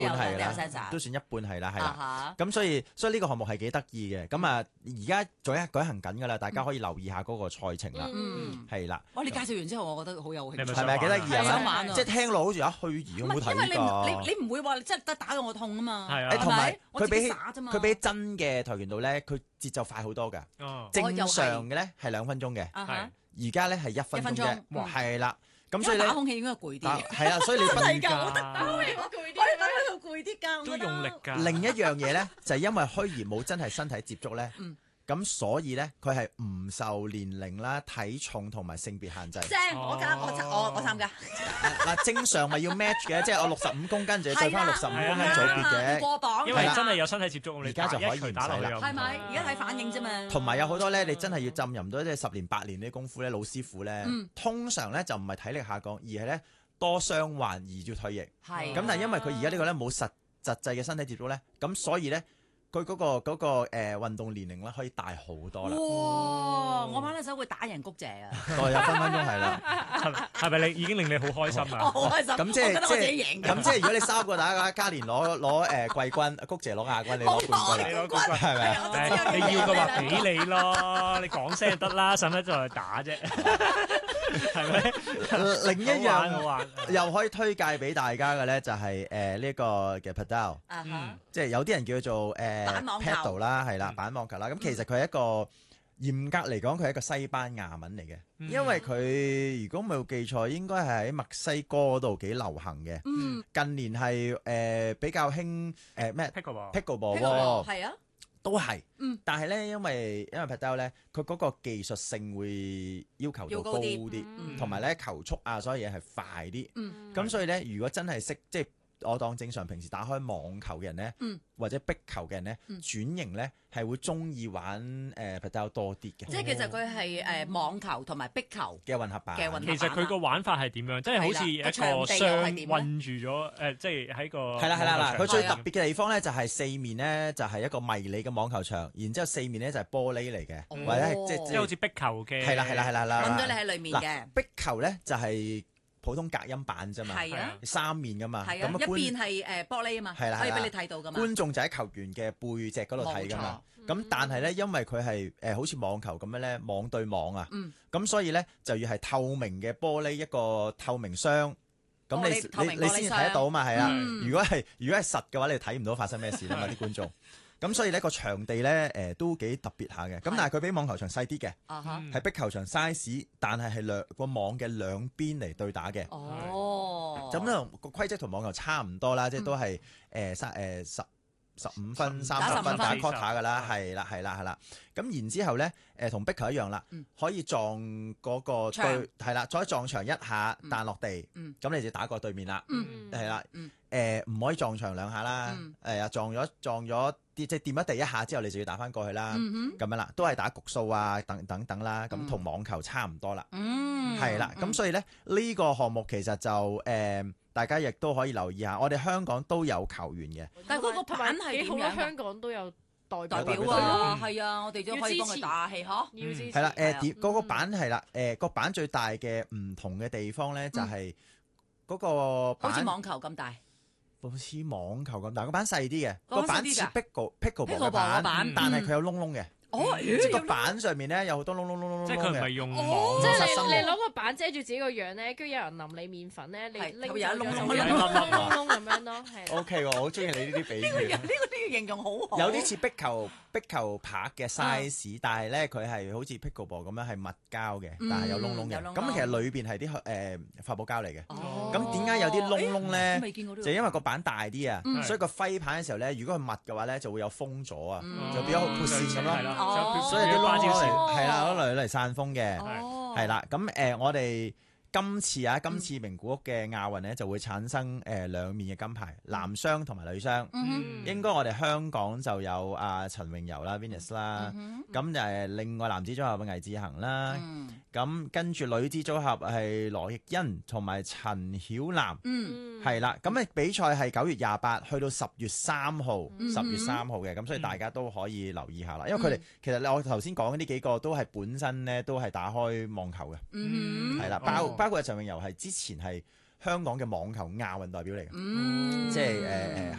半係啦，都算一半係啦，係啦。咁所以呢個項目係幾得意嘅。咁啊，而家舉行緊㗎啦，大家可以留意下嗰個賽程啦。係啦。 哇！你介紹完之後，我覺得好有興趣。 係咪幾得意啊？ 想玩啊！ 即係聽落好似有虛擬，好睇㗎。 因為你唔會話你真係得打到我痛啊嘛。 係啊。 同埋佢比真嘅跆拳道咧，佢節奏快好多㗎。正常嘅咧係2分鐘嘅，而家咧係1分鐘啫。係啦。咁所以咧， 打空氣應該攰啲。 係啊，所以你不係㗎，我打空氣我攰啲，我打到攰啲㗎。 都用力㗎。 另一樣嘢咧，就係因為虛擬冇真係身體接觸咧。咁所以咧，佢係唔受年齡啦、體重同埋性別限制。 正，我參加。 嗱，正常咪要 match 嘅，即係我65公斤就要對翻65公斤組別嘅。 過磅。 因為真係有身體接觸， 而家就可以唔使啦。 係咪？而家睇反應啫嘛。 同埋有好多咧，你真係要浸淫到即係10年8年啲功夫咧，老師傅咧，通常咧就唔係體力下降，而係咧多傷患而要退役。 係。 咁但係因為佢而家呢個咧冇實際嘅身體接觸咧，咁所以咧。佢嗰個運動年齡咧可以大好多啦。 哇！我玩嗰首會打人谷姐啊！ 有分分鐘係啦。 係咪你已經令你好開心啊？ 好開心。 咁即係如果你3個打嘅話，嘉年攞季軍，谷姐攞亞軍，你攞冠軍， 你攞冠軍係咪？你要嘅話俾你咯，你講聲就得啦，使乜再打啫？係咪？ 另一樣又可以推介俾大家嘅咧，就係呢個嘅 Padel，即係有啲人叫做Paddle 啦，係啦，板網球啦。咁其實佢係一個嚴格嚟講，佢係一個西班牙文嚟嘅，因為佢如果冇記錯，應該係喺墨西哥嗰度幾流行嘅。近年係比較興咩 Pickleball 喎， 係啊。 都係，但係咧，因為 Padel 咧，佢嗰個技術性會要求到高啲，同埋咧球速啊，所有嘢係快啲。咁所以咧，如果真係識即係我當正常平時打開網球嘅人咧，或者壁球嘅人咧，轉型咧係會中意玩Padel 多啲嘅。 即係其實佢係網球同埋壁球嘅混合版。 其實佢個玩法係點樣？即係好似一個箱困住咗即係喺個係啦。佢最特別嘅地方咧就係四面咧就係一個迷你嘅網球場，然之後四面咧就係玻璃嚟嘅，或者即係好似壁球嘅。 係啦。 揾咗你喺裏面嘅壁球咧就係普通隔音板啫嘛， 係啊 ，3面噶嘛， 咁一邊係玻璃啊嘛，可以俾你睇到噶嘛。 觀眾就喺球員嘅背脊嗰度睇噶嘛。咁但係咧，因為佢係好似網球咁樣咧，網對網啊，咁所以咧就要係透明嘅玻璃一個透明箱，咁你先睇得到嘛，係啊。如果係實嘅話，你睇唔到發生咩事啦嘛，啲觀眾。咁所以呢個場地咧都幾特別下嘅，咁但係佢比網球場細啲嘅，係壁球場 size，但係個網嘅兩邊嚟對打嘅。咁呢個規則同網球差唔多啦，即係都係15分、30分打 quarter 㗎啦，係啦。咁然之後咧同壁球一樣啦，可以撞嗰個對係啦，再撞牆一下彈落地，咁你就打過對面啦，係啦。唔可以撞牆2下啦，撞咗即係掂一地1下之後，你就要打翻過去啦，咁樣啦，都係打局數啊，等啦，咁同網球差唔多啦，係啦，咁所以咧呢個項目其實就大家亦都可以留意下，我哋香港都有球員嘅， 但係嗰個板係點樣？ 香港都有代表啊，係啊，我哋都可以幫佢打氣呵， 要支持。 係啦，嗰個板係啦，個板最大嘅唔同嘅地方咧，就係嗰個板好似網球咁大。 好似網球咁大，個板細啲嘅，個板似 pickleball 嘅板，但係佢有窿窿嘅。即係個板上面咧有好多窿， 即係佢唔係用網， 即係你攞個板遮住自己個樣咧，跟住有人淋你麵粉咧，你拎有窿咁樣咯。 OK 喎，我好中意你呢啲比喻。 呢個形容好好。 有啲似壁球拍嘅 size，但係咧佢係好似 pickleball 咁樣係密膠嘅，但係有窿嘅。咁其實裏邊係啲發泡膠嚟嘅。咁點解有啲窿咧？就因為個板大啲啊，所以個揮棒嘅時候咧，如果佢密嘅話咧，就會有風阻啊，就變咗好潑線咁咯。所以啲窿攞嚟散風嘅，係啦。咁我哋今次名古屋嘅亞運咧就會產生2面嘅金牌，男雙同埋女雙。應該我哋香港就有陳詠柔啦 Venus 啦，咁另外男子組合嘅魏志恒啦，咁跟住女子組合係羅奕欣同埋陳曉南，係啦。咁比賽係9月28去到10月3號嘅，咁所以大家都可以留意下啦。因為佢哋其實我頭先講呢幾個都係本身咧都係打開網球嘅，係啦，包括陳詠柔係之前係香港嘅網球亞運代表嚟嘅， 嗯， 即係